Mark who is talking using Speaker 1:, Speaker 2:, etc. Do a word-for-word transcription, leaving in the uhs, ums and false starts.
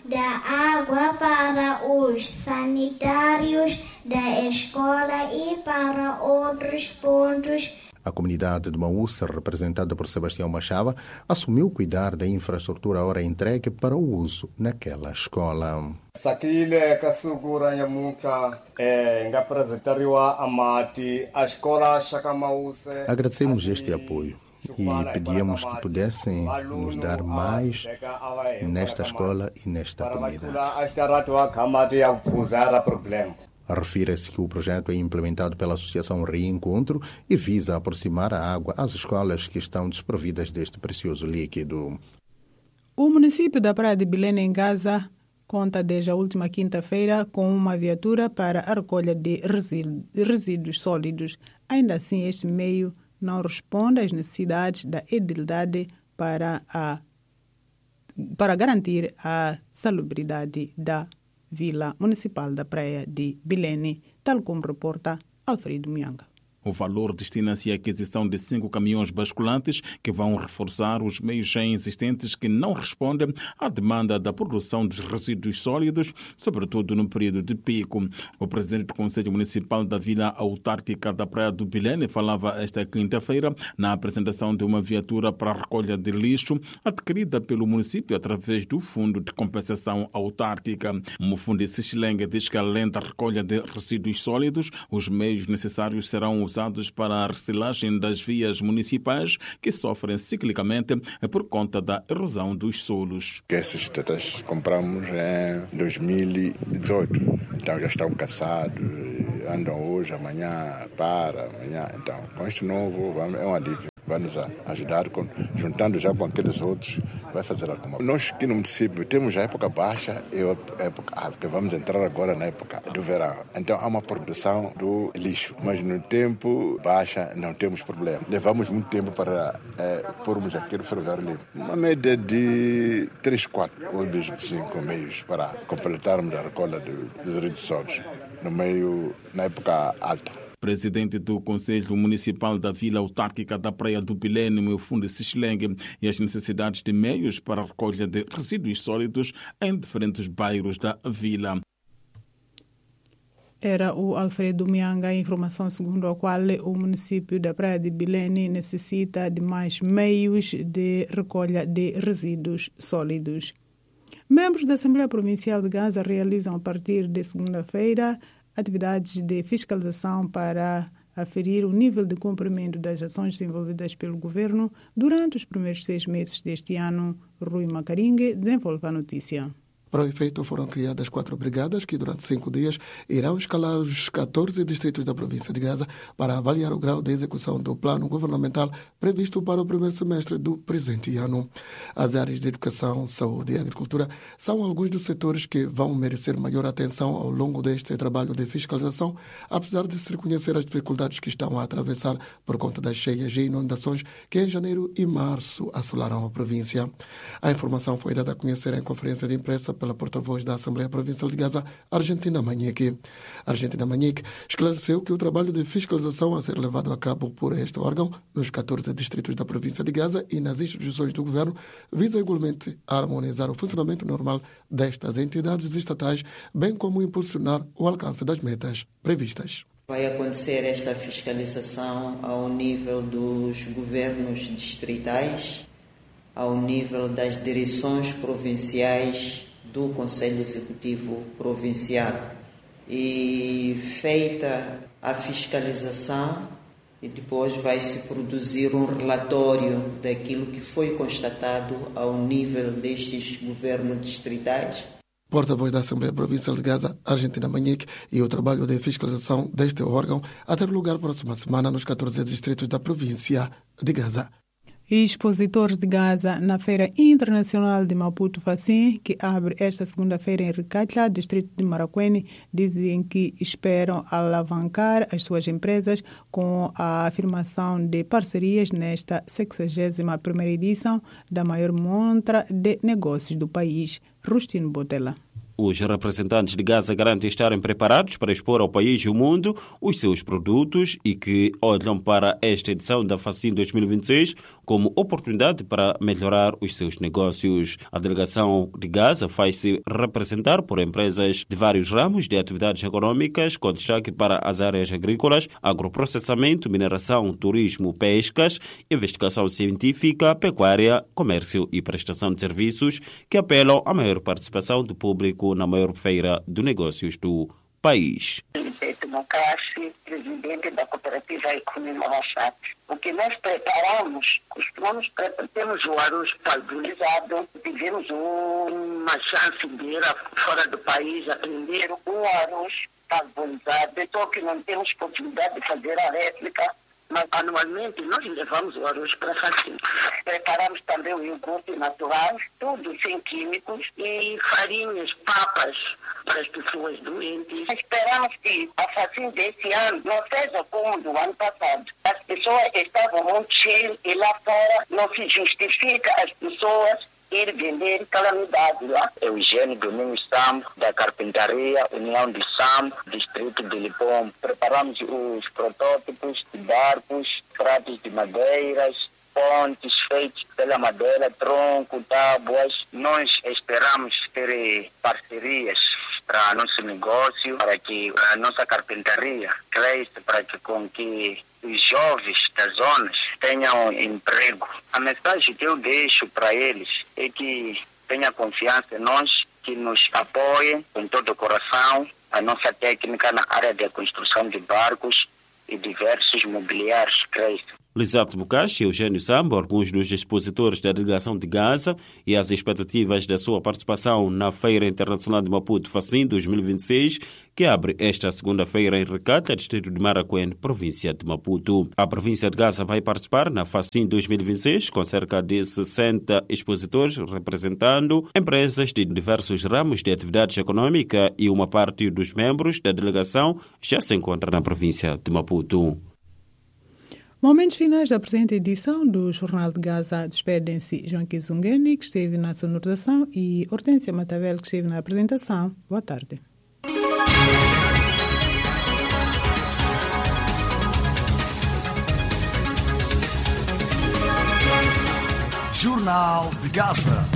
Speaker 1: da água para os sanitários da escola e para outros pontos.
Speaker 2: A comunidade de Maussa, representada por Sebastião Machava, assumiu cuidar da infraestrutura ora entregue para o uso naquela escola.
Speaker 3: Sakile kasugura muka nga apresentariwa amati a escola Chakamause.
Speaker 2: Agradecemos este apoio e pedíamos que pudessem nos dar mais nesta escola e nesta comunidade. Refere-se que o projeto é implementado pela Associação Reencontro e visa aproximar a água às escolas que estão desprovidas deste precioso líquido.
Speaker 4: O município da Praia de Belém, em Gaza, conta desde a última quinta-feira com uma viatura para a recolha de resíduos sólidos. Ainda assim, este meio não responde às necessidades da edilidade para, a, para garantir a salubridade da Vila Municipal da Praia de Belém, tal como reporta Alfredo Mianga.
Speaker 5: O valor destina-se à aquisição de cinco caminhões basculantes que vão reforçar os meios já existentes que não respondem à demanda da produção de resíduos sólidos, sobretudo no período de pico. O presidente do Conselho Municipal da Vila Autárquica da Praia do Belém falava esta quinta-feira na apresentação de uma viatura para a recolha de lixo adquirida pelo município através do Fundo de Compensação Autárquica. Mufundi Sichelenge diz que, além da recolha de resíduos sólidos, os meios necessários serão usados usados para a reciclagem das vias municipais que sofrem ciclicamente por conta da erosão dos solos.
Speaker 6: Esses tetas compramos em dois mil e dezoito, então já estão cansados, andam hoje, amanhã para, amanhã. Então, com este novo é um alívio. Vai nos ajudar, com, juntando já com aqueles outros, vai fazer alguma coisa. Nós aqui no município temos a época baixa e a época alta. Vamos entrar agora na época do verão. Então há uma produção do lixo, mas no tempo baixa não temos problema. Levamos muito tempo para é, pormos aquele ferroviário limpo. Uma média de três, quatro ou mesmo cinco meios para completarmos a recolha dos resíduos sólidos no meio, na época alta.
Speaker 5: Presidente do Conselho Municipal da Vila Autárquica da Praia do Belém, Mufundi Sichelenge, e as necessidades de meios para a recolha de resíduos sólidos em diferentes bairros da vila.
Speaker 4: Era o Alfredo Mianga, a informação segundo a qual o município da Praia de Belém necessita de mais meios de recolha de resíduos sólidos. Membros da Assembleia Provincial de Gaza realizam a partir de segunda-feira atividades de fiscalização para aferir o nível de cumprimento das ações desenvolvidas pelo governo durante os primeiros seis meses deste ano. Rui Macaringue desenvolve a notícia.
Speaker 7: Para o efeito, foram criadas quatro brigadas que, durante cinco dias, irão escalar os catorze distritos da província de Gaza para avaliar o grau de execução do plano governamental previsto para o primeiro semestre do presente ano. As áreas de educação, saúde e agricultura são alguns dos setores que vão merecer maior atenção ao longo deste trabalho de fiscalização, apesar de se reconhecer as dificuldades que estão a atravessar por conta das cheias e inundações que em janeiro e março assolaram a província. A informação foi dada a conhecer em conferência de imprensa pela porta-voz da Assembleia Provincial de Gaza, Argentina Manique. Argentina Manique esclareceu que o trabalho de fiscalização a ser levado a cabo por este órgão nos catorze distritos da província de Gaza e nas instituições do governo visa igualmente harmonizar o funcionamento normal destas entidades estatais, bem como impulsionar o alcance das metas previstas.
Speaker 8: Vai acontecer esta fiscalização ao nível dos governos distritais, ao nível das direções provinciais do Conselho Executivo Provincial. E feita a fiscalização, e depois vai se produzir um relatório daquilo que foi constatado ao nível destes governos distritais.
Speaker 7: Porta-voz da Assembleia Provincial de Gaza, Argentina Manique, e o trabalho de fiscalização deste órgão a ter lugar próxima semana nos catorze distritos da província de Gaza.
Speaker 4: Expositores de Gaza na Feira Internacional de Maputo Facim, que abre esta segunda-feira em Ricatla, distrito de Maracuene, dizem que esperam alavancar as suas empresas com a afirmação de parcerias nesta sexagésima primeira edição da maior montra de negócios do país. Rustino Botella.
Speaker 9: Os representantes de Gaza garantem estarem preparados para expor ao país e ao mundo os seus produtos e que olham para esta edição da FACIN dois mil e vinte e seis como oportunidade para melhorar os seus negócios. A delegação de Gaza faz-se representar por empresas de vários ramos de atividades econômicas, com destaque para as áreas agrícolas, agroprocessamento, mineração, turismo, pescas, investigação científica, pecuária, comércio e prestação de serviços, que apelam à maior participação do público na maior feira de negócios do país.
Speaker 10: Mocassi, presidente da Cooperativa Econômica Baixate. O que nós preparamos, costumamos preparar, temos o arroz pulverizado, tivemos uma chance de ir fora do país aprender o arroz pulverizado, só que não temos possibilidade de fazer a réplica, mas anualmente nós levamos o arroz para FACIN. Preparamos também o iogurte natural, tudo sem químicos, e farinhas, papas para as pessoas doentes. Esperamos que a FACIN desse ano não seja como do ano passado. As pessoas estavam muito cheias e lá fora não se justifica as pessoas ir vender calamidade lá.
Speaker 11: Eugênio Domingos Sambo, da Carpintaria, União de Sambo, Distrito de Lipom. Preparamos os protótipos de barcos, pratos de madeiras, pontes feitos pela madeira, tronco, tábuas. Nós esperamos ter parcerias para nosso negócio, para que a nossa carpintaria cresça, para que com que os jovens das zonas tenham emprego. A mensagem que eu deixo para eles é que tenha confiança em nós, que nos apoiem com todo o coração. A nossa técnica na área da construção de barcos e diversos mobiliários cresçam.
Speaker 9: Lisato Bucache e Eugênio Sambo, alguns dos expositores da delegação de Gaza, e as expectativas da sua participação na Feira Internacional de Maputo FACIN dois mil e vinte e seis, que abre esta segunda-feira em Recata, distrito de Maracuén, província de Maputo. A província de Gaza vai participar na FACIN dois mil e vinte e seis com cerca de sessenta expositores representando empresas de diversos ramos de atividades econômicas, e uma parte dos membros da delegação já se encontra na província de Maputo.
Speaker 4: Momentos finais da presente edição do Jornal de Gaza despedem-se João Kizungeni, que esteve na sonorização, e Hortência Matavel, que esteve na apresentação. Boa tarde.
Speaker 12: Jornal de Gaza.